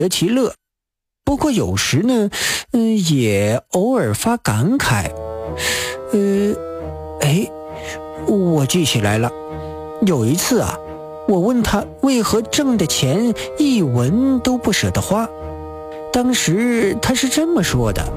得其乐。不过有时呢，也偶尔发感慨。我记起来了，有一次啊，我问他为何挣的钱一文都不舍得花。当时他是这么说的：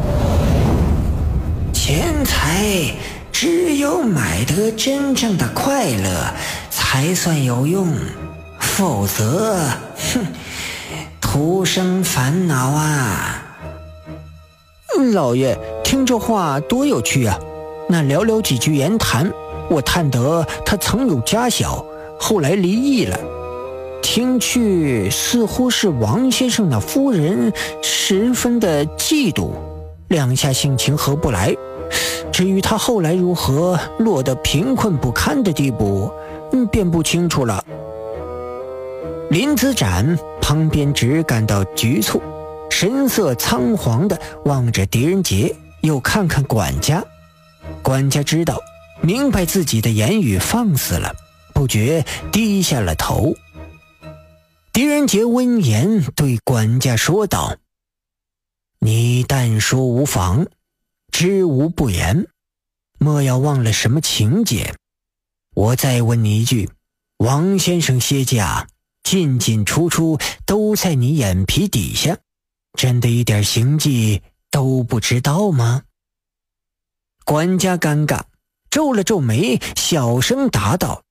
钱财只有买得真正的快乐才算有用，否则徒生烦恼啊。老爷，听这话多有趣啊！那寥寥几句言谈，我探得他曾有家小，后来离异了。听去似乎是王先生那夫人十分的嫉妒，两下性情合不来。至于他后来如何落得贫困不堪的地步，便不清楚了。林子展旁边只感到局促，神色仓皇地望着狄仁杰，又看看管家。管家知道明白自己的言语放肆了，不觉低下了头。狄仁杰闻言对管家说道：你但说无妨，知无不言，莫要忘了什么情节。我再问你一句，王先生歇驾进进出出都在你眼皮底下，真的一点行迹都不知道吗？管家尴尬，皱了皱眉，小声答道：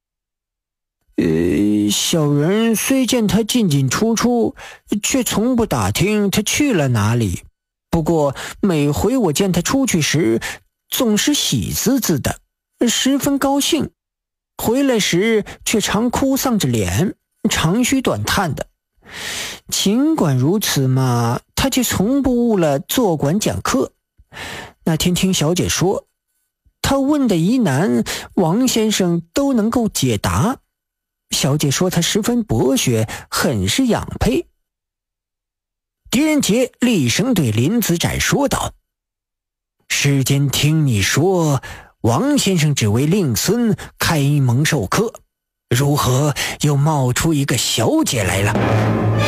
小人虽见他进进出出，却从不打听他去了哪里。不过每回我见他出去时，总是喜滋滋的，十分高兴，回来时却常哭丧着脸，长吁短叹的。尽管如此嘛，他却从不误了坐馆讲课。那天听小姐说，他问的疑难，王先生都能够解答。小姐说他十分博学，很是养佩。狄仁杰厉声对林子展说道：世间听你说王先生只为令孙开蒙授课，如何又冒出一个小姐来了？